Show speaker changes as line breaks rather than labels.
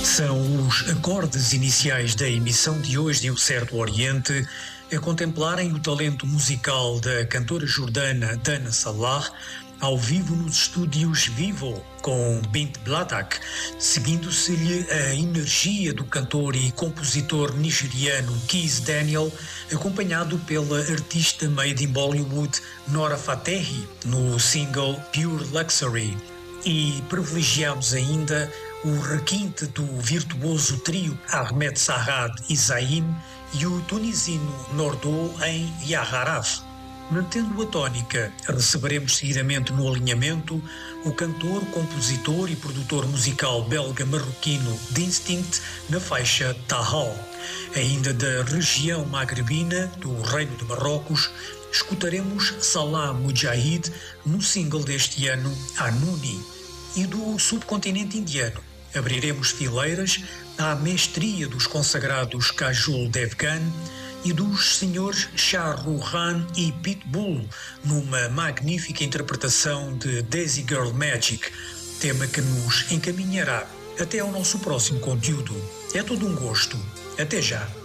São os acordes iniciais da emissão de hoje de Um Certo Oriente a contemplarem o talento musical da cantora jordana Dana Salah ao vivo nos estúdios Vivo com Bint Blatak, seguindo-se-lhe a energia do cantor e compositor nigeriano Kizz Daniel, acompanhado pela artista made in Bollywood Nora Fatehi no single Pure Luxury. E privilegiamos ainda o requinte do virtuoso trio Ahmed Sarrad e Zayn e o tunisino Nordou em Yaharaf. Mantendo a tónica, receberemos seguidamente no alinhamento o cantor, compositor e produtor musical belga-marroquino Distinct na faixa Tahal. Ainda da região magrebina, do Reino de Marrocos, escutaremos Salah Mujahid no single deste ano, Anuni. E do subcontinente indiano, abriremos fileiras à mestria dos consagrados Kajol Devgan e dos senhores Shah Rukh Khan e Pitbull, numa magnífica interpretação de Desi Girl Magic, tema que nos encaminhará até ao nosso próximo conteúdo. É todo um gosto. Até já!